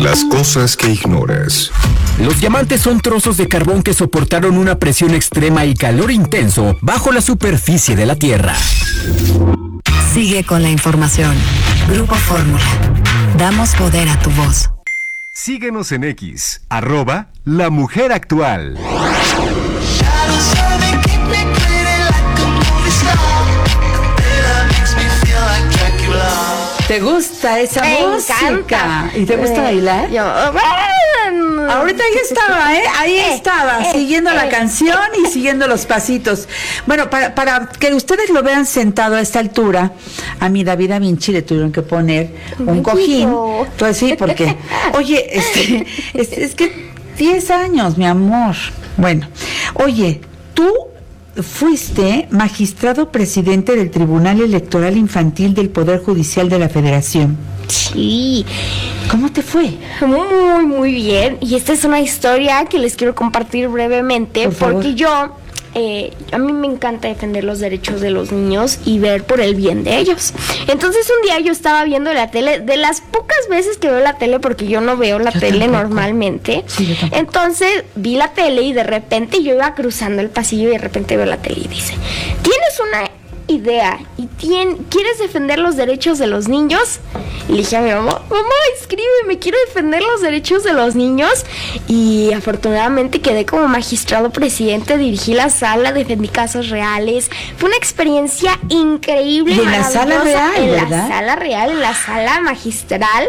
Las cosas que ignoras. Los diamantes son trozos de carbón que soportaron una presión extrema y calor intenso bajo la superficie de la Tierra. Sigue con la información. Grupo Fórmula. Damos poder a tu voz. Síguenos en X, @La Mujer Actual. ¿Te gusta esa música? Encanta. ¿Y te gusta bailar? Ahorita ahí estaba, ahí estaba, siguiendo la canción y siguiendo los pasitos. Bueno, para que ustedes lo vean sentado a esta altura, a mi David Da Vinci le tuvieron que poner un cojín. Pues sí, porque, oye, es que 10 años, mi amor. Bueno, oye, tú fuiste magistrado presidente del Tribunal Electoral Infantil del Poder Judicial de la Federación. Sí. ¿Cómo te fue? Muy, muy bien. Y esta es una historia que les quiero compartir brevemente, porque yo, a mí me encanta defender los derechos de los niños y ver por el bien de ellos. Entonces un día yo estaba viendo la tele, de las pocas veces que veo la tele, porque yo no veo la tele normalmente. Sí, entonces vi la tele y de repente yo iba cruzando el pasillo y de repente veo la tele y dice: ¿tienes una idea y quieres defender los derechos de los niños? Y le dije a mi mamá: mamá, escríbeme, quiero defender los derechos de los niños. Y afortunadamente quedé como magistrado presidente, dirigí la sala, defendí casos reales. Fue una experiencia increíble. Y en la sala real, en ¿verdad? la sala real, en la sala magistral.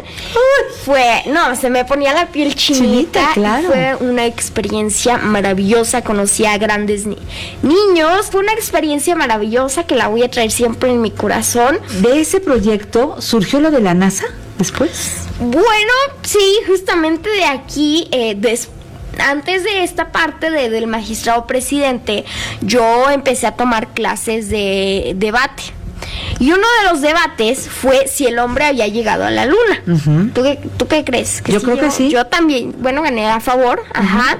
Se me ponía la piel chinita. Claro. Fue una experiencia maravillosa, conocí a grandes niños. Fue una experiencia maravillosa que la voy a traer siempre en mi corazón. ¿De ese proyecto surgió lo de la NASA después? Bueno, sí, justamente de aquí, antes de esta parte del magistrado presidente, yo empecé a tomar clases de debate. Y uno de los debates fue si el hombre había llegado a la luna. Uh-huh. ¿Tú qué crees? Yo creo que sí. Yo también, gané a favor. Uh-huh. Ajá.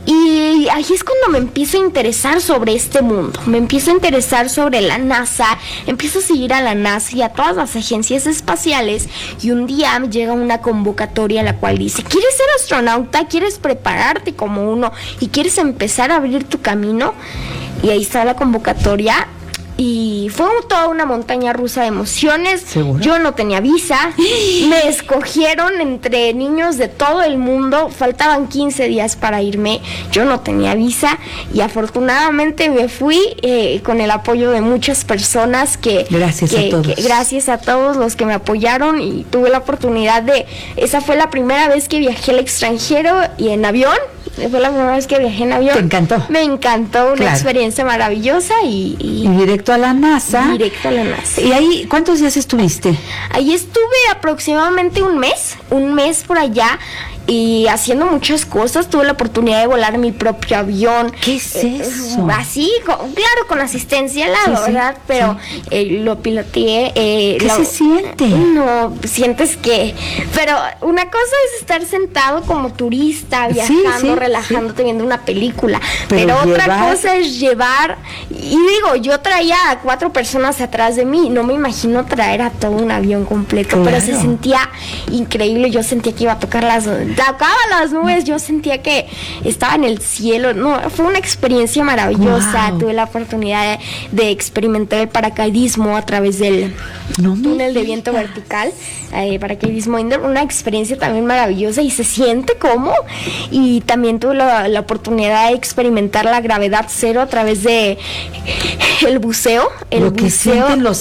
Y ahí es cuando me empiezo a interesar sobre este mundo. Me empiezo a interesar sobre la NASA. Empiezo a seguir a la NASA y a todas las agencias espaciales. Y un día me llega una convocatoria la cual dice: ¿quieres ser astronauta? ¿Quieres prepararte como uno? ¿Y quieres empezar a abrir tu camino? Y ahí está la convocatoria. Y fue toda una montaña rusa de emociones. ¿Seguro? Yo no tenía visa. Me escogieron entre niños de todo el mundo. Faltaban 15 días para irme. Yo no tenía visa. Y afortunadamente me fui con el apoyo de muchas personas Gracias a todos. Gracias a todos los que me apoyaron. Y tuve la oportunidad esa fue la primera vez que viajé al extranjero y en avión. Fue la primera vez que viajé en avión. ¿Te encantó? Me encantó, una experiencia maravillosa y directo a la NASA. Directo a la NASA. ¿Y ahí cuántos días estuviste? Ahí estuve aproximadamente un mes por allá. Y haciendo muchas cosas, tuve la oportunidad de volar mi propio avión. ¿Qué es eso? Así, claro, con asistencia al lado, ¿verdad? Pero lo piloteé. ¿Qué se siente? No, sientes que... Pero una cosa es estar sentado como turista, viajando, relajándote, viendo una película. Pero otra cosa es llevar... Y digo, yo traía a 4 personas atrás de mí. No me imagino traer a todo un avión completo. Claro. Pero se sentía increíble. Yo sentía que iba a tocar tocaba las nubes, yo sentía que estaba en el cielo. No, fue una experiencia maravillosa. Wow. Tuve la oportunidad de experimentar el paracaidismo a través del túnel de viento vertical, paracaidismo indoor, una experiencia también maravillosa y se siente como. Y también tuve la oportunidad de experimentar la gravedad cero a través de el buceo. Lo que sienten los